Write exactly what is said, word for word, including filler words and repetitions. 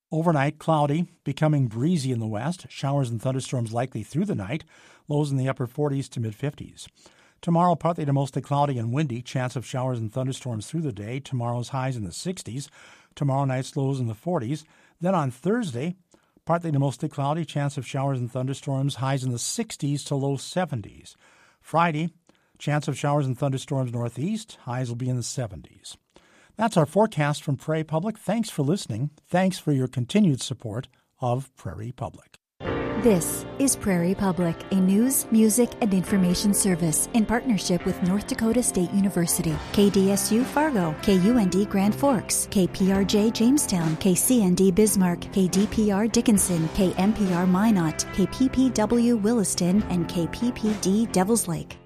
Overnight, cloudy, becoming breezy in the west. Showers and thunderstorms likely through the night. Lows in the upper forties to mid-fifties. Tomorrow, partly to mostly cloudy and windy. Chance of showers and thunderstorms through the day. Tomorrow's highs in the sixties. Tomorrow night's lows in the forties. Then on Thursday, partly to mostly cloudy. Chance of showers and thunderstorms. Highs in the sixties to low seventies. Friday, chance of showers and thunderstorms northeast. Highs will be in the seventies. That's our forecast from Prairie Public. Thanks for listening. Thanks for your continued support of Prairie Public. This is Prairie Public, a news, music, and information service in partnership with North Dakota State University, K D S U Fargo, K U N D Grand Forks, K P R J Jamestown, K C N D Bismarck, K D P R Dickinson, K M P R Minot, K P P W Williston, and K P P D Devils Lake.